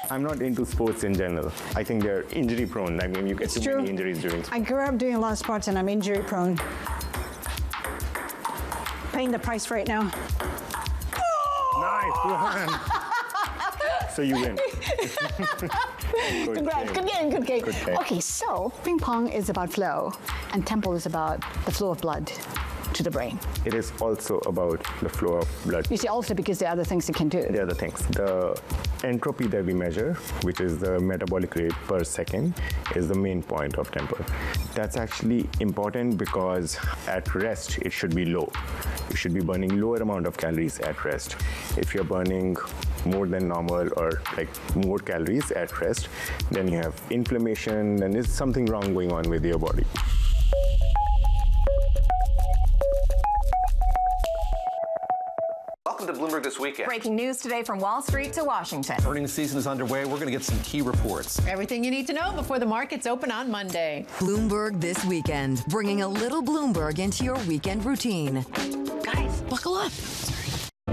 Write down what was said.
I'm not into sports in general. I think they're injury prone. I mean, you get too many injuries during sports. I grew up doing a lot of sports and I'm injury prone. Paying the price right now. Nice one. So you win. Congrats, good game, good game. Good game. Okay, so ping pong is about flow and tempo is about the flow of blood to the brain. It is also about the flow of blood. You see, also because there are other things you can do. The other things. The entropy that we measure, which is the metabolic rate per second, is the main point of tempo. That's actually important because at rest, it should be low. You should be burning lower amount of calories at rest. If you're burning more than normal or like more calories at rest, then you have inflammation and there's something wrong going on with your body. Welcome to Bloomberg This Weekend. Breaking news today from Wall Street to Washington. Earnings season is underway. We're going to get some key reports. Everything you need to know before the markets open on Monday. Bloomberg This Weekend, bringing a little Bloomberg into your weekend routine. Guys, buckle up.